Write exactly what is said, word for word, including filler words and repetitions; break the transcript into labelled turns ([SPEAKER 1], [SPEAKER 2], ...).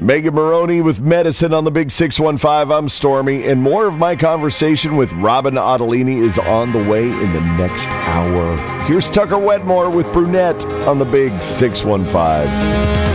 [SPEAKER 1] Megan Maroney with Medicine on the Big six one five. I'm Stormy, and more of my conversation with Robin Ottolini is on the way in the next hour. Here's Tucker Wetmore with Brunette on the Big six one five.